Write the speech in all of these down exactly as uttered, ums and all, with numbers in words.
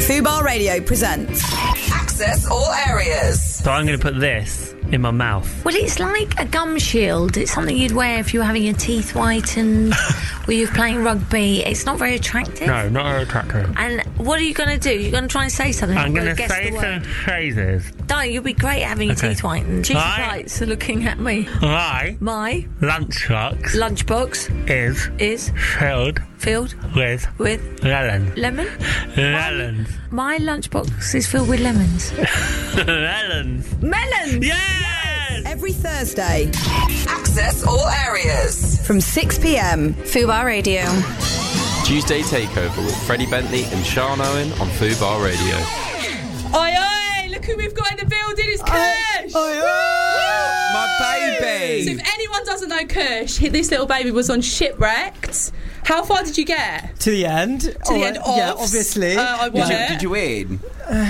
Fubar Radio presents Access All Areas. So I'm going to put this in my mouth. Well, it's like a gum shield. It's something you'd wear if you were having your teeth whitened or you're playing rugby. It's not very attractive. No, not very attractive. And what are you going to do? You're going to try and say something? I'm going to guess say the some word. phrases. No, you'll be great having your Okay. teeth whitened. Jesus I- lights are looking at me. My My lunchbox lunchbox is is filled filled with with lemon. lemon. Lemons. My lunchbox is filled with lemons. Lemons. Melons! Yes! Every Thursday. Access All Areas. From six p.m. Fubar Radio. Tuesday Takeover with Freddie Bentley and Sean Owen on Fubar Radio. Oi, oi! Look who we've got in the building. It's Kush! My baby! So if anyone doesn't know Kush, this little baby was on Shipwrecked. How far did you get? To the end. To the end of? Yeah, obviously. Uh, I won Did you, it. did you win?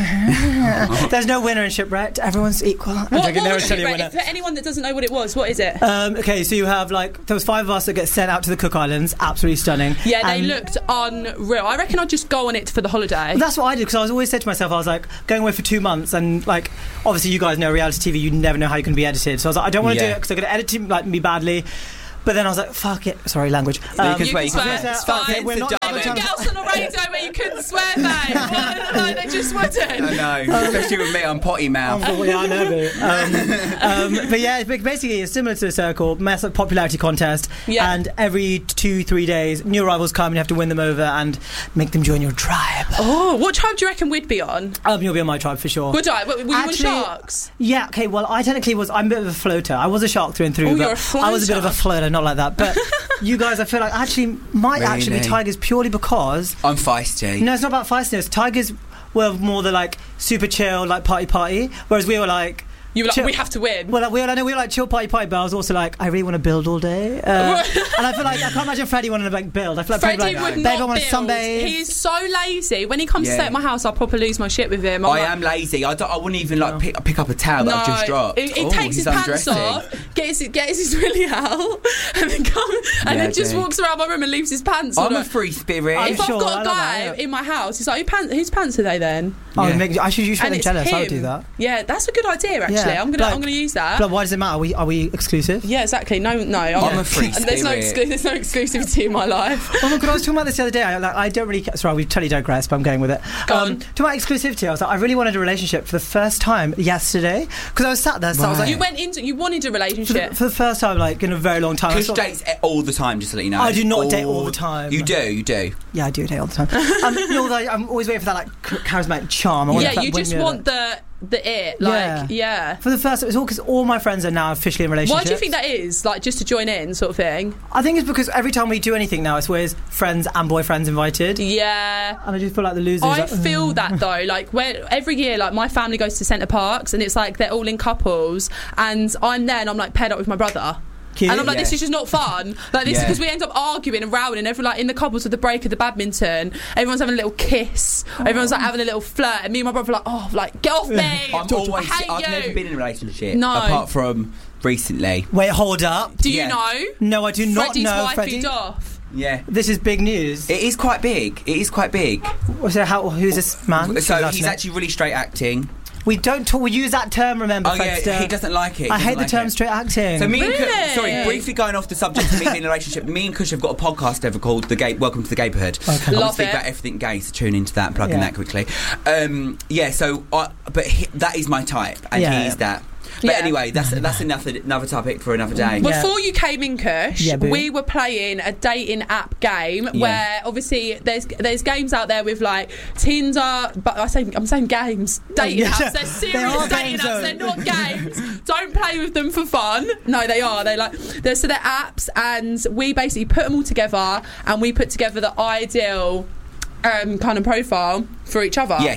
There's no winner in Shipwrecked. Everyone's equal. I'm What, joking, what there was is only a Shipwrecked? winner. For anyone that doesn't know what it was, what is it? Um, okay, so you have like there was five of us that get sent out to the Cook Islands. Absolutely stunning. Yeah, they And looked unreal. I reckon I'd just go on it for the holiday. That's what I did because I was always said to myself, I was like going away for two months, and like obviously you guys know reality T V, you never know how you can be edited. So I was like, I don't want to Yeah. do it because they're going to edit it, like me badly. But then I was like, fuck it. Sorry, language. Um, can You swear, can you can swear, swear. it's Fuck fine. it, we're not- They we're wouldn't not- get us on the radio where you couldn't swear, mate. Well, no, they just wouldn't. I know, especially with me on potty mouth. Oh, yeah, I know. But, um, um, but yeah, it's basically it's similar to the Circle, massive popularity contest, Yeah. and every two, three days, new arrivals come and you have to win them over and make them join your tribe. Oh, what tribe do you reckon we'd be on? Um, you'll be on my tribe for sure. Would I? Were you on Actually, sharks? Yeah, okay, well, I technically was, I'm a bit of a floater. I was a shark through and through, Oh, but you're a I was a bit of a floater. floater, not like that. But you guys, I feel like actually might actually be Really? tigers purely because... I'm feisty. No, it's not about feistiness. Tigers were more the, like, super chill, like, party party, whereas we were like... You were like, chill- we have to win. Well, like, we were, I know we were like chill party party, but I was also like, I really want to build all day. Uh, and I feel like I can't imagine Freddie wanting to like build. I feel like Freddie Freddie would like, not babe, I want to build. sunbathe. He is so lazy. When he comes to Yeah. stay at my house, I'll proper lose my shit with him. I'm I like, am lazy. I, don't, I wouldn't even like pick, pick up a towel that I've just dropped. He, he Oh, takes his he's pants undressing. off, gets his, gets his willy out, and then come and Yeah, then just dude. walks around my room and leaves his pants on. I'm a free spirit. I'm If I've sure, got I a love guy that, yeah. in my house, he's like, who pants, whose pants are they then? Oh, Yeah. make, I should use And feeling it's jealous. him. I would do that. Yeah, that's a good idea. Actually, Yeah. I'm gonna Like- I'm gonna use that. But why does it matter? Are we, are we exclusive? Yeah, exactly. No, no. I'm, I'm a free and there's no spirit. exclu- there's no exclusivity in my life. Oh my god, I was talking about this the other day. I, like, I don't really. Sorry, we totally digress, but I'm going with it. Go um, on. Talking about exclusivity, I was like, I really wanted a relationship for the first time yesterday because I was sat there. So I was like, You went into you wanted a for relationship. the, for the first time, like in a very long time. I Kush sort- dates all the time, just to let you know. I do not date all the time. You do, you do. Yeah, I do date all the time. um, no, although I'm always waiting for that like ch- charismatic charm. I want Yeah, that you win just me over. want the the it. Like, yeah. For the first, it's all because all my friends are now officially in relationships. Why do you think that is? Like, just to join in, sort of thing? I think it's because every time we do anything now, it's always friends and boyfriends invited, Yeah. and I just feel like the losers. I like, feel "Ugh." that though, like when every year, like my family goes to Centre Parks and it's like they're all in couples, and I'm there and I'm like paired up with my brother. Cute. And I'm like, Yeah. this is just not fun. Like this, Yeah. because we end up arguing and rowing, and every like in the couples at the break of the badminton, everyone's having a little kiss, everyone's like having a little flirt, and me and my brother are like, oh, like get off me. I'm always. I hate I've you. never been in a relationship. No. Apart from recently. Wait, hold up. Do you Yeah. know? No, I do not Freddie's know, wife Freddie. feed off. Yeah. This is big news. It is quite big. It is quite big. So how? Who's this man? So Who's he's that? actually really straight acting. We don't talk. We use that term. Remember, Oh yeah, Fredster? he doesn't like it. He I doesn't hate the like term it. straight acting. So me and Kush, Really? sorry, briefly going off the subject of me being in a relationship, me and Kush have got a podcast ever called The Gay Welcome to the Gayborhood. Okay. I Love want to speak it. about everything gay, so tune into that and plug in Yeah. that quickly. Um, yeah, so I, but he, that is my type, and Yeah. he is that. But Yeah. anyway, that's that's another another topic for another day. Yeah. Before you came in, Kush, Yeah, boo. we were playing a dating app game Yeah. where obviously there's there's games out there with like Tinder, but I say I'm saying games, dating yeah. apps. They're They serious are dating games, apps. though. They're not games. Don't play with them for fun. No, they are. They like they're so they're apps, and we basically put them all together, and we put together the ideal um, kind of profile for each other. Yes.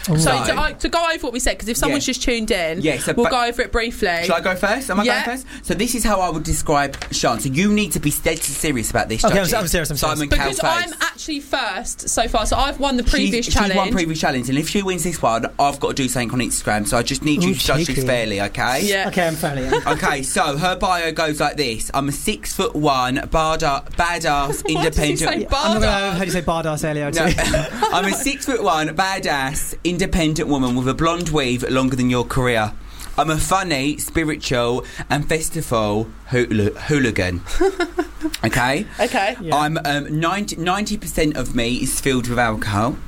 So, So- to, uh, to go over what we said, because if someone's Yeah. just tuned in, Yeah, so we'll ba- go over it briefly. Shall I go first? Am I Yeah. going first? So this is how I would describe Sean. So you need to be dead serious about this. Okay, I'm- judges. I'm serious, I'm serious. Simon Because Cowface. I'm actually first so far, so I've won the previous she's, challenge. She's won previous challenge, and if she wins this one, I've got to do something on Instagram. So I just need you Ooh, to judge this cheeky. fairly, okay? Yeah. Okay, I'm fairly. Yeah. Okay, so her bio goes like this: I'm a six foot one, barda, badass, Why did you say independent. I'm not gonna barda? how do you say bardas earlier No, too. I'm a six foot one, badass, independent woman with a blonde weave longer than your career. I'm a funny, spiritual, and festival hool- hooligan. Okay? Okay. Yeah. I'm um, ninety percent of me is filled with alcohol.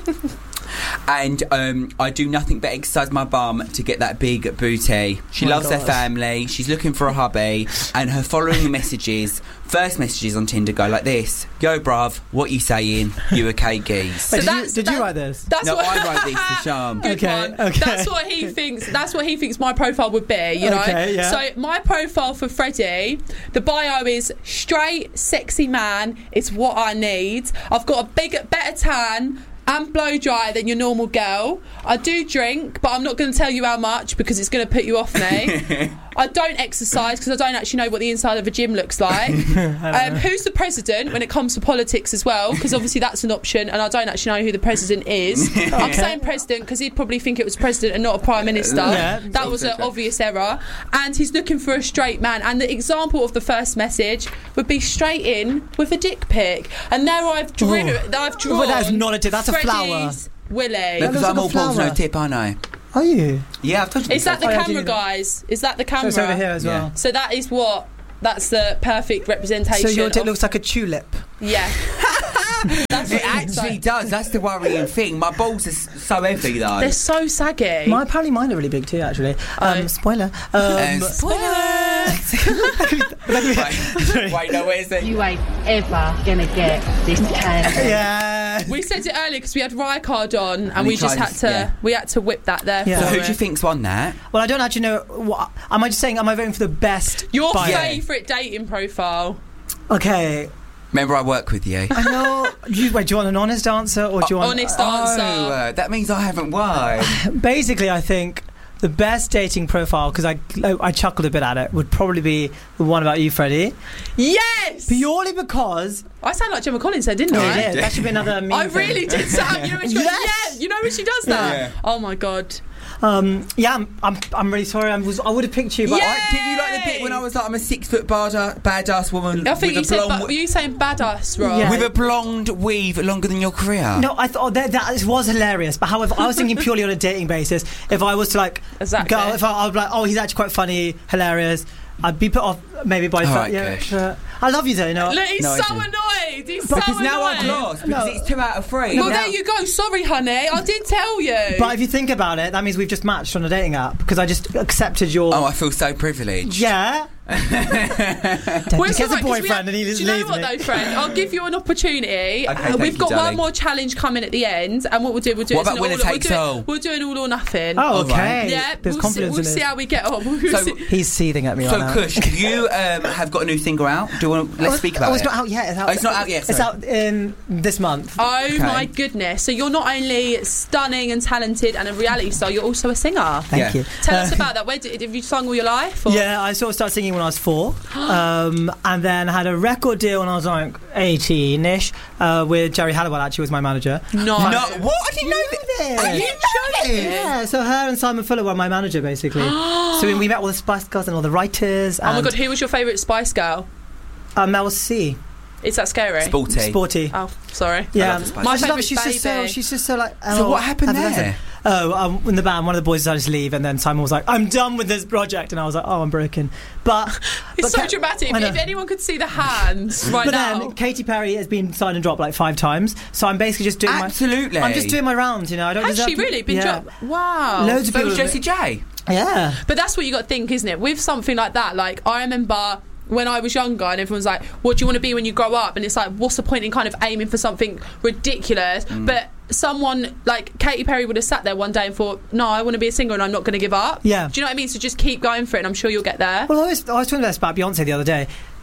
And um, I do nothing but exercise my bum to get that big booty. She Oh my loves her God. family. She's looking for a hubby. And her following messages, first messages on Tinder go like this: Yo, bruv, what you saying? You okay, geese? Wait, did you, that's- did you that- wait this? That's No, what I wrote this to Charm. Good Okay, one. okay. That's what he thinks. That's what he thinks my profile would be. You know. Okay, yeah. So my profile for Freddie, the bio is straight, sexy man. It's what I need. I've got a big, better tan and blow dry than your normal girl. I do drink, but I'm not going to tell you how much because it's going to put you off me. I don't exercise because I don't actually know what the inside of a gym looks like. um, who's the president when it comes to politics as well? Because obviously that's an option, and I don't actually know who the president is. I'm saying president because he'd probably think it was president and not a prime minister. Yeah. That was an obvious error. And he's looking for a straight man. And the example of the first message would be straight in with a dick pic. And there I've drew, Ooh. I've drawn. Well, that's not a dick, that's a flower. Freddie's Willie. Because looks I'm like a all balls, no flower. tip, aren't I? Are you? Yeah, I've told you. Is that the Oh, yeah, I camera, do that. guys? Is that the So camera? it's over here as Yeah. well. So that is what. That's the perfect representation. So your dick of- looks like a tulip. Yeah. That's It what actually like. does. That's the worrying thing. My balls are s- so heavy, though. They're so saggy. My apparently mine are really big too. Actually, um, Oh. spoiler. Um, Uh, wait, wait, no, where's it? You ain't ever gonna get this candy. yeah. We said it earlier because we had Rycard on, and, And we he just tried- had to. yeah. We had to whip that there. Yeah. For So who it. do you think's won that? Well, I don't actually know. What, am I just saying? Am I voting for the best? Your bio? favourite dating profile? Okay. Remember, I work with you. I know. Do you, wait, do you want an honest answer or do you want? Honest Oh, answer. uh, that means I haven't won. Basically, I think the best dating profile, because I, I chuckled a bit at it, would probably be the one about you, Freddie. Yes. Purely because I sound like Gemma Collins, there, didn't no, I? it is. That should be another meme. I thing. really did sound. You know when she goes, Yes. yeah. You know when she does that. Yeah. Oh my god. Um, yeah, I'm, I'm, I'm really sorry. I was, I would have picked you, but Yeah. I, did you like the bit when I was like, I'm a six foot bada, badass woman I think with you a said. blonde But, were you saying badass, Rob? Yeah. with a blonde weave longer than your career? no, I thought that, that was hilarious. But however, I was thinking purely on a dating basis. If I was to like Exactly. go, if I, I would be like, oh, he's actually quite funny, hilarious. I'd be put off maybe by. All fa- right, yeah, Kush. but I love you though. No, Look, he's No, I so didn't. annoyed. He's so Because now annoyed. I've lost because No. it's two out of three. Well, now- there you go. Sorry, honey. I did tell you. but if you think about it, that means we've just matched on a dating app because I just accepted your. Oh, I feel so privileged. yeah. Well, he it's gets all a right, 'cause we boyfriend have- and he just do you know leaves what me. though, friend? I'll give you an opportunity. Okay, Uh, thank We've you, got one darling. more challenge coming at the end, and what we'll do, we'll do. What it's about an winner all, we'll takes do it- all? We'll do an all or nothing. Oh, All okay. right. yeah. There's we'll confidence see, we'll in see this. how we get on. We'll So- see. He's seething at me So, right now. Kush, you um, have got a new single out. Do you want? Let's Oh, speak about oh, it. it's not out yet. It's, out, Oh, it's not out yet, It's sorry. out in this month. Oh Okay. my goodness! So you're not only stunning and talented and a reality star, you're also a singer. Thank Yeah. you. Tell Uh, us about that. Where did, have you sung all your life? Or? Yeah, I sort of started singing when I was four, um, and then had a record deal when I was like eighteen-ish uh, with Jerry Halliwell. Actually, was my manager. No. No, what? I didn't know that. Are you joking? Yeah, so her and Simon Fuller were my manager basically. So we, we met all the Spice Girls and all the writers. And Oh my god! Who was your favourite Spice Girl? Uh, Mel C. Is that scary? Sporty. Sporty. Oh, sorry. Yeah, love the Spice My I just love- favourite she's just so baby. she's just so like. So oh, what happened effervescent. there? Oh, um, in the band, one of the boys decided to leave, and then Simon was like, "I'm done with this project," and I was like, "Oh, I'm broken." But It's but so Ka- dramatic. I know. If anyone could see the hands right But now. then Katy Perry has been signed and dropped like five times, so I'm basically just doing Absolutely. my. I'm just doing my rounds, you know. I don't. Has deserve she to- really been yeah. dropped? Wow. Loads of So people. was Jessie J. Yeah. But that's what you got to think, isn't it? With something like that, like I remember when I was younger and everyone's like, what do you want to be when you grow up? And it's like, what's the point in kind of aiming for something ridiculous? Mm. But someone like Katy Perry would have sat there one day and thought, no, I want to be a singer and I'm not going to give up. Yeah. Do you know what I mean? So just keep going for it and I'm sure you'll get there. Well, I was, I was talking about this about Beyonce the other day.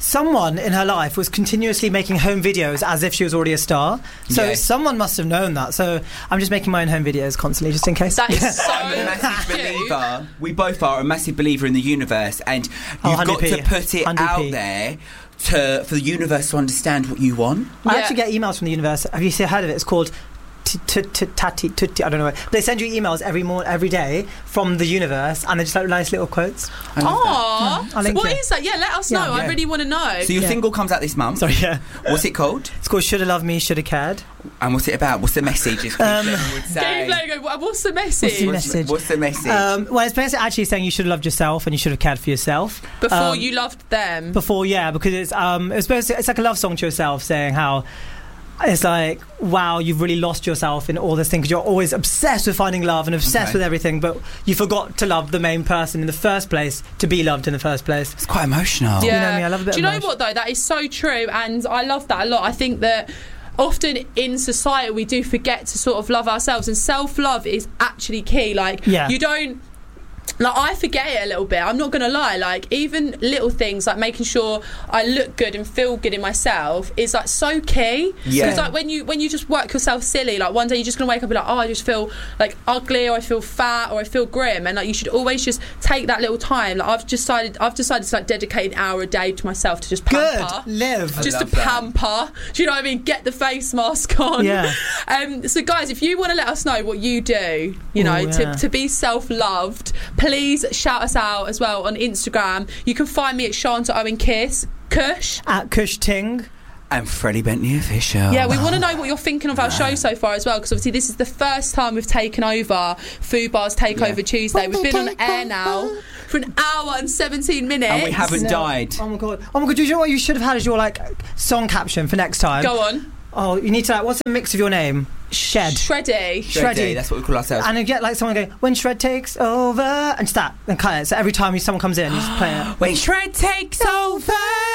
someone in her life was continuously making home videos as if she was already a star. So Yes. someone must have known that. So I'm just making my own home videos constantly, just in case. That is so I'm a massive cute. believer. We both are a massive believer in the universe, and Oh, you've one hundred got p. to put it one hundred p. out there to for the universe to understand what you want. I Yeah. actually get emails from the universe. Have you seen- heard of it? It's called t- t- t- Tati Tutti. I don't know. They send you emails every morning, every day from the universe, and they're just like nice little quotes. I love that. Aww. I'll link What it. is that? Yeah, let us Yeah. know. I Yeah. really want to know. So your Yeah. single comes out this month. Sorry, yeah. What's it called? It's called Shoulda Loved Me, Shoulda Cared. And what's it about? What's the message? As Um, Cleveland would say. Game logo. What- What's the message? What's the What's, message? what's the message? Um, well, it's basically actually saying you should have loved yourself and you should have cared for yourself Before Um, you loved them. Before, yeah, because it's um, it's basically, it's like a love song to yourself, saying how it's like, wow, you've really lost yourself in all this thing because you're always obsessed with finding love and obsessed Okay. with everything, but you forgot to love the main person in the first place, to be loved in the first place. it's quite emotional. You know me, I love a bit Do you of know emotion. what though? That is so true, and I love that a lot. I think that often in society we do forget to sort of love ourselves, and self-love is actually key. Like, Yeah. you don't. Like, I forget it a little bit, I'm not gonna lie. Like, even little things like making sure I look good and feel good in myself is like so key. Yeah. Because like when you when you just work yourself silly, like one day you're just gonna wake up and be like, oh, I just feel like ugly, or I feel fat, or I feel grim, and like you should always just take that little time. Like I've decided I've decided to like dedicate an hour a day to myself to just Good, pamper. live. Just to love that. pamper. Do you know what I mean? Get the face mask on. Yeah. Um, so, guys, if you want to let us know what you do, you know, Ooh, to, yeah. to be self-loved, please shout us out as well on Instagram. You can find me at Shanta Owen Kiss. Kush. At Kush Ting. And Freddie Bentley official. Yeah, we want to know what you're thinking of our show so far as well, because obviously this is the first time we've taken over Food Bar's Takeover Yeah. Tuesday. We've been on air now for an hour and seventeen minutes. And we haven't died. Oh my god. Oh my god, do you know what you should have had as your like song caption for next time? Go on. Oh, you need to like, what's the mix of your name? Shed. Shreddy. Shreddy, Shreddy. that's what we call ourselves. And you get like someone going, when Shred takes over, and just that, and cut it. So every time someone comes in, you just play it. When Shred takes over.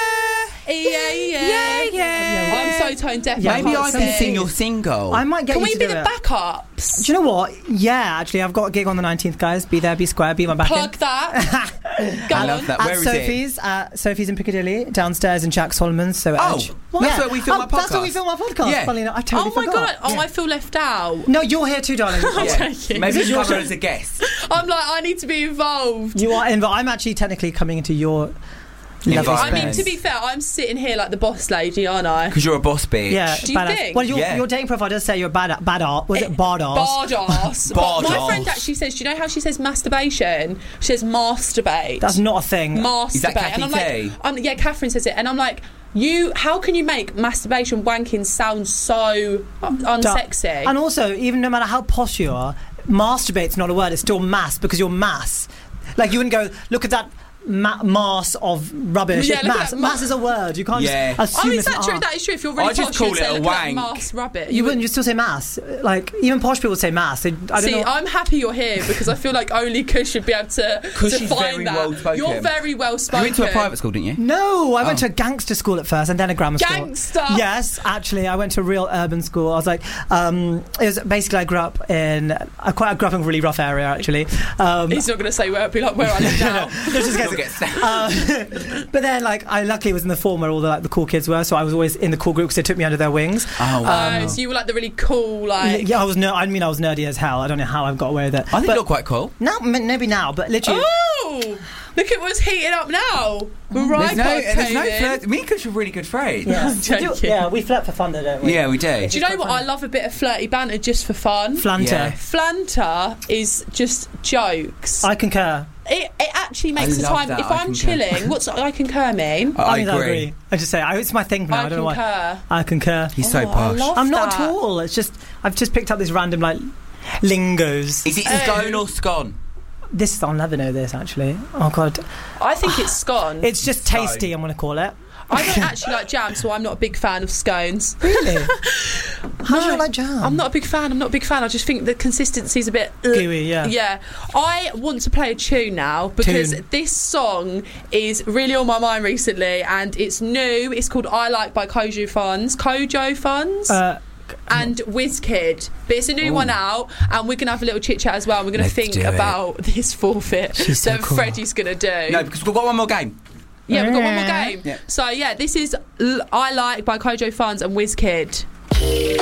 Yeah, yeah, yeah. I'm so tone deaf. Yeah, I Maybe can't I can sing. sing your single. I might get Can you we to be do the it. backups? Do you know what? Yeah, actually, I've got a gig on the nineteenth, guys. Be there, be square, be my back Plug that. Go I on. love that. At Where is Sophie's, at Sophie's in Piccadilly, downstairs in Jack Solomon's. So Oh, Edge. that's where we film oh, our That's where we podcast. film our podcast. Yeah. Funny enough, I totally Oh my forgot. god! Oh, Yeah. I feel left out. No, you're here too, darling. Yeah. joking. Maybe This is you your come show. as a guest. I'm like, I need to be involved. You are in, but I'm actually technically coming into your lovely Environment. I mean, space. to be fair, I'm sitting here like the boss lady, aren't I? Because you're a boss bitch. Yeah, Do you badass. think? Well, your, Yeah. your dating profile does say you're bad at bad art. Was it bard ass? Bard ass. Bard My ass. friend actually says, do you know how she says masturbation? She says masturbate. That's not a thing. masturbate. Is that Kathy and I'm Tay? like, um, yeah, Catherine says it, and I'm like, you, how can you make masturbation wanking sound so uh, unsexy? And also, even no matter how posh you are, masturbate's not a word. It's still mass because you're mass. Like you wouldn't go look at that ma- mass of rubbish. Yeah, It's look at mass. that ma- mass is a word. You can't Yeah. just Oh, assume is it's that an true? art. That is true. If you're really I just posh, call you'd say, it a look at that wank. mass rubbish. You wouldn't. You still say mass. Like even posh people say mass. They, I don't See, know. I'm happy you're here because I feel like only Kush should be able to Kush is define very that. well-spoken. You're very well You spoken. went to a private school, didn't you? No, I went Oh. to a gangster school at first, and then a grammar Gangster? school. Yes, actually, I went to a real urban school. I was like, um, it was basically I grew up in I quite I grew up in a really rough area actually. Um, He's not going to say where, be like where I live now. Let's just You'll get- get stabbed. Uh, but then, like, I luckily was in the form where all the like the cool kids were, so I was always in the cool group because they took me under their wings. Oh, wow. Oh, so you were like the really cool, like. Yeah, I was. No, I mean, I was nerdy as hell. I don't know how I got away with it. I think but you're quite cool. now, m- maybe now, but literally. Oh, look at what's heating up now. Right, There's no, Bob there's no came in. flirt. Me and Kush are really good friends. Yeah. I'm We do- joking. yeah, we flirt for fun, though, don't we? Yeah, we do. Do you know what? I love a bit of flirty banter just for fun. Flanter. Yeah. Flanter is just jokes. I concur. It, it actually makes I the love time. that, If I I'm concur. chilling, what's I concur mean? I, mean, agree. I just say I, it's my thing now. I, I don't know why. concur. I concur. He's so Oh, I posh. love I'm not that. at all. It's just I've just picked up this random like lingos. Is it Oh. scone or scone? This I'll never know this actually. Oh god, I think it's scone. it's just tasty. I'm gonna call it. I don't actually like jam, so I'm not a big fan of scones. Really? How do you No, like jam? I'm not a big fan. I'm not a big fan. I just think the consistency's a bit uh, Gooey, yeah. Yeah. I want to play a tune now because Tune. this song is really on my mind recently, and it's new. It's called "I Like" by Kojo Funds. Kojo Funds. Uh, and WizKid, but it's a new Ooh. one out, and we're gonna have a little chit chat as well. We're gonna Let's think do it. about this forfeit She's so that cool. Freddie's gonna do. No, because we've got one more game. Yeah, we've got one more Yeah. game. Yeah. So yeah, this is L- I Like by Kojo Funds and WizKid.